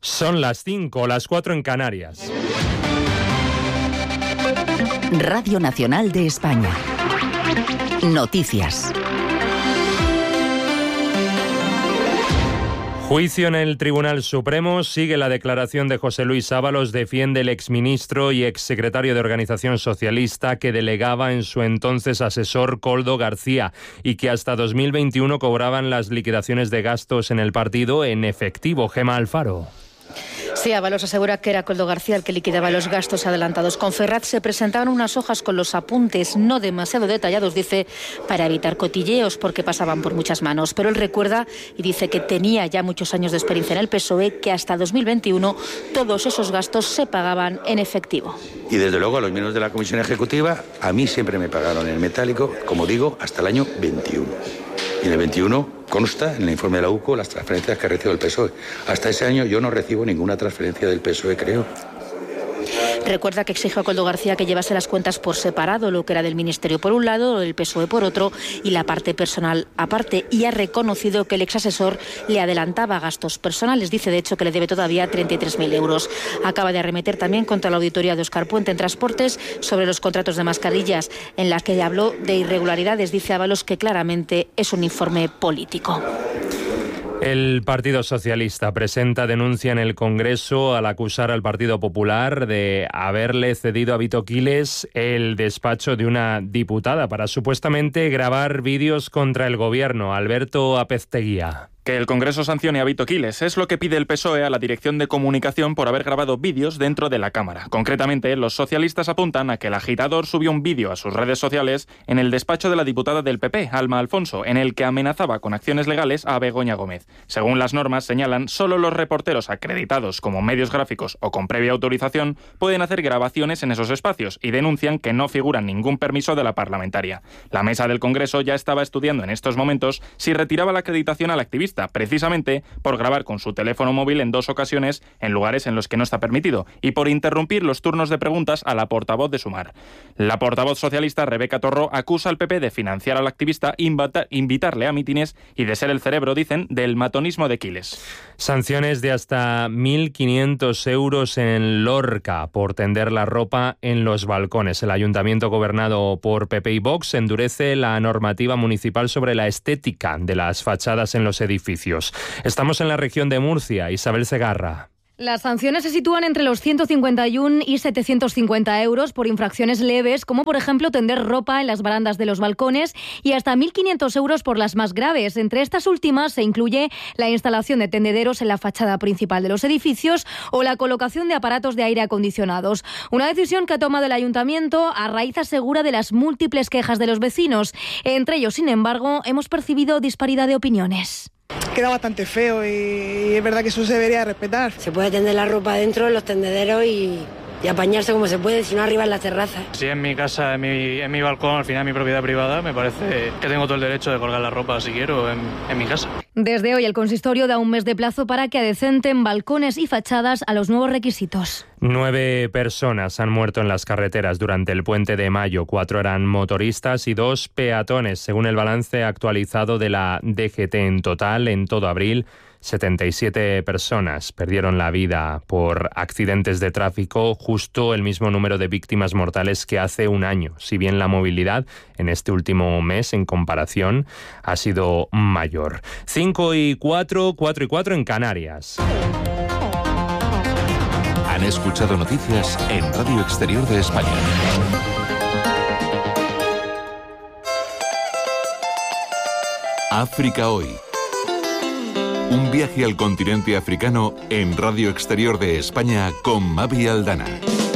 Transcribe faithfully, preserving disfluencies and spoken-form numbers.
Son las cinco, las cuatro en Canarias. Radio Nacional de España. Noticias. Juicio en el Tribunal Supremo. Sigue la declaración de José Luis Ábalos. Defiende el exministro y exsecretario de Organización Socialista que delegaba en su entonces asesor Koldo García y que hasta dos mil veintiuno cobraban las liquidaciones de gastos en el partido en efectivo. Gemma Alfaro. Sí, Ábalos asegura que era Koldo García el que liquidaba los gastos adelantados. Con Ferraz se presentaban unas hojas con los apuntes no demasiado detallados, dice, para evitar cotilleos porque pasaban por muchas manos. Pero él recuerda y dice que tenía ya muchos años de experiencia en el P S O E, que hasta dos mil veintiuno todos esos gastos se pagaban en efectivo. Y desde luego a los miembros de la Comisión Ejecutiva, a mí siempre me pagaron en metálico, como digo, hasta el año veintiuno. Y en el veintiuno consta en el informe de la U C O las transferencias que recibe el P S O E. Hasta ese año yo no recibo ninguna transferencia del P S O E, creo. Recuerda que exigió a Koldo García que llevase las cuentas por separado, lo que era del Ministerio por un lado, el P S O E por otro y la parte personal aparte. Y ha reconocido que el exasesor le adelantaba gastos personales. Dice, de hecho, que le debe todavía treinta y tres mil euros. Acaba de arremeter también contra la auditoría de Óscar Puente en Transportes sobre los contratos de mascarillas, en la que habló de irregularidades. Dice Ábalos que claramente es un informe político. El Partido Socialista presenta denuncia en el Congreso al acusar al Partido Popular de haberle cedido a Vito Quiles el despacho de una diputada para supuestamente grabar vídeos contra el gobierno. Alberto Apezteguía. Que el Congreso sancione a Vito Quiles es lo que pide el P S O E a la Dirección de Comunicación por haber grabado vídeos dentro de la Cámara. Concretamente, los socialistas apuntan a que el agitador subió un vídeo a sus redes sociales en el despacho de la diputada del P P, Alma Alfonso, en el que amenazaba con acciones legales a Begoña Gómez. Según las normas, señalan, solo los reporteros acreditados como medios gráficos o con previa autorización pueden hacer grabaciones en esos espacios y denuncian que no figura ningún permiso de la parlamentaria. La mesa del Congreso ya estaba estudiando en estos momentos si retiraba la acreditación al activista, precisamente por grabar con su teléfono móvil en dos ocasiones en lugares en los que no está permitido y por interrumpir los turnos de preguntas a la portavoz de Sumar. La portavoz socialista Rebeca Torró acusa al P P de financiar al activista, invita- invitarle a mítines y de ser el cerebro, dicen, del matonismo de Quiles. Sanciones de hasta mil quinientos euros en Lorca por tender la ropa en los balcones. El ayuntamiento gobernado por P P y Vox endurece la normativa municipal sobre la estética de las fachadas en los edificios. Estamos en la región de Murcia. Isabel Segarra. Las sanciones se sitúan entre los ciento cincuenta y uno y setecientos cincuenta euros por infracciones leves, como por ejemplo tender ropa en las barandas de los balcones, y hasta mil quinientos euros por las más graves. Entre estas últimas se incluye la instalación de tendederos en la fachada principal de los edificios o la colocación de aparatos de aire acondicionados. Una decisión que ha tomado el ayuntamiento a raíz, asegura, de las múltiples quejas de los vecinos. Entre ellos, sin embargo, hemos percibido disparidad de opiniones. Queda bastante feo y es verdad que eso se debería respetar. Se puede tender la ropa dentro de los tendederos y, y apañarse como se puede, si no arriba en la terraza. Si en mi casa, en mi, en mi balcón, al final mi propiedad privada, me parece que tengo todo el derecho de colgar la ropa si quiero en, en mi casa. Desde hoy el consistorio da un mes de plazo para que adecenten balcones y fachadas a los nuevos requisitos. Nueve personas han muerto en las carreteras durante el puente de mayo. Cuatro eran motoristas y dos peatones, según el balance actualizado de la D G T. En total, en todo abril, setenta y siete personas perdieron la vida por accidentes de tráfico, justo el mismo número de víctimas mortales que hace un año. Si bien la movilidad en este último mes, en comparación, ha sido mayor. Cinco y cuatro, cuatro y cuatro en Canarias. Han escuchado noticias en Radio Exterior de España. África Hoy. Un viaje al continente africano en Radio Exterior de España con Mavi Aldana.